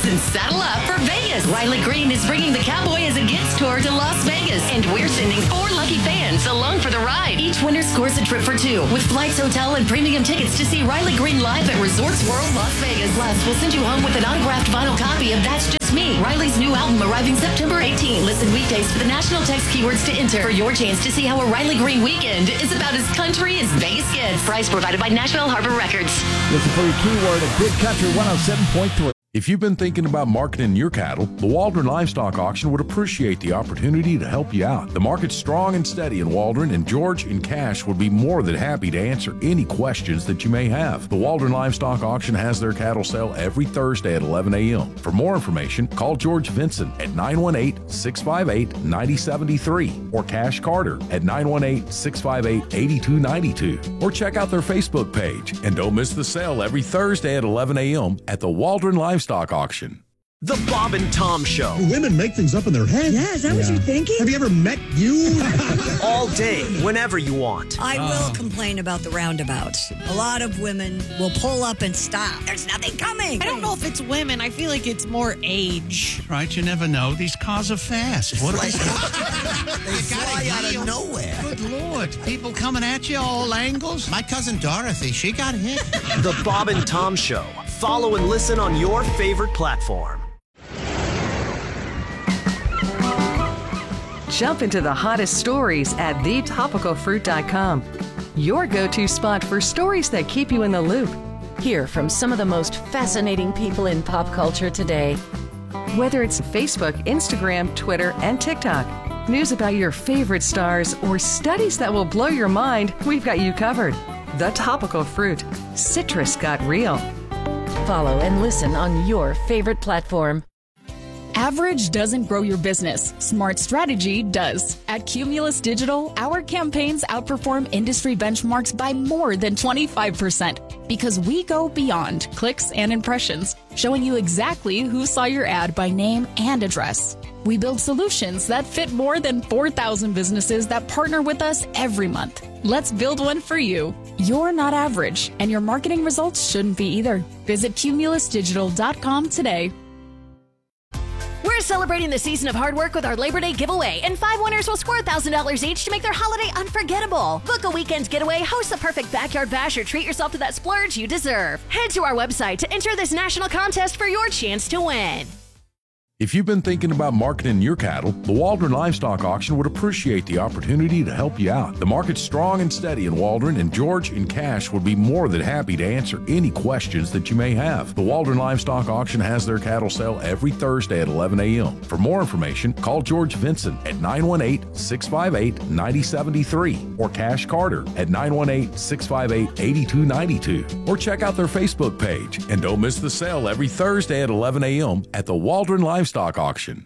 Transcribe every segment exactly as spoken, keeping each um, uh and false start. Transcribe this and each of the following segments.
kids and saddle up for Vegas. Riley Green is bringing the Cowboy as a Gets tour to Las Vegas, and we're sending four lucky fans along for the ride. Each winner scores a trip for two, with flights, hotel, and premium tickets to see Riley Green live at Resorts World Las Vegas. Plus, we'll send you home with an autographed vinyl copy of That's Just Me, Riley's new album arriving September eighteenth. Listen weekdays for the national text keywords to enter for your chance to see how a Riley Green weekend is about as country as Vegas gets. Price provided by Nashville Harbor Records. Listen for your keyword at Big Country one oh seven point three. If you've been thinking about marketing your cattle, the Waldron Livestock Auction would appreciate the opportunity to help you out. The market's strong and steady in Waldron, and George and Cash would be more than happy to answer any questions that you may have. The Waldron Livestock Auction has their cattle sale every Thursday at eleven a.m. For more information, call George Vinson at nine one eight, six five eight, nine oh seven three or Cash Carter at nine one eight, six five eight, eight two nine two, or check out their Facebook page. And don't miss the sale every Thursday at eleven a.m. at the Waldron Livestock Stock auction. The Bob and Tom Show. Do women make things up in their head? Yeah, is that yeah. what you're thinking? Have you ever met you? All day, whenever you want. I uh. will complain about the roundabouts. A lot of women will pull up and stop. There's nothing coming. I don't know if it's women. I feel like it's more age. Right, you never know. These cars are fast. What are they? They fly out of nowhere. Good Lord. People coming at you all angles. My cousin Dorothy, she got hit. The Bob and Tom Show. Follow and listen on your favorite platform. Jump into the hottest stories at the topical fruit dot com. Your go-to spot for stories that keep you in the loop. Hear from some of the most fascinating people in pop culture today. Whether it's Facebook, Instagram, Twitter, and TikTok, news about your favorite stars, or studies that will blow your mind, we've got you covered. The Topical Fruit. Citrus got real. Follow and listen on your favorite platform. Average doesn't grow your business. Smart strategy does. At Cumulus Digital, our campaigns outperform industry benchmarks by more than twenty-five percent because we go beyond clicks and impressions, showing you exactly who saw your ad by name and address. We build solutions that fit more than four thousand businesses that partner with us every month. Let's build one for you. You're not average, and your marketing results shouldn't be either. Visit cumulus digital dot com today. We're celebrating the season of hard work with our Labor Day giveaway, and five winners will score one thousand dollars each to make their holiday unforgettable. Book a weekend getaway, host the perfect backyard bash, or treat yourself to that splurge you deserve. Head to our website to enter this national contest for your chance to win. If you've been thinking about marketing your cattle, the Waldron Livestock Auction would appreciate the opportunity to help you out. The market's strong and steady in Waldron, and George and Cash would be more than happy to answer any questions that you may have. The Waldron Livestock Auction has their cattle sale every Thursday at eleven a.m. For more information, call George Vinson at nine one eight, six five eight, nine oh seven three or Cash Carter at nine one eight, six five eight, eight two nine two, or check out their Facebook page. And don't miss the sale every Thursday at eleven a.m. at the Waldron Livestock Stock auction.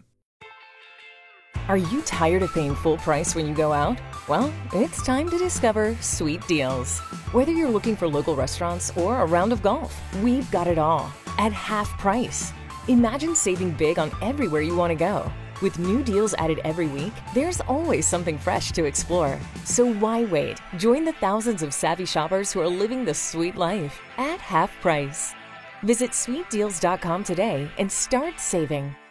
Are you tired of paying full price when you go out? Well, it's time to discover Sweet Deals. Whether you're looking for local restaurants or a round of golf, we've got it all at half price. Imagine saving big on everywhere you want to go. With new deals added every week, there's always something fresh to explore. So why wait? Join the thousands of savvy shoppers who are living the sweet life at half price. Visit sweet deals dot com today and start saving.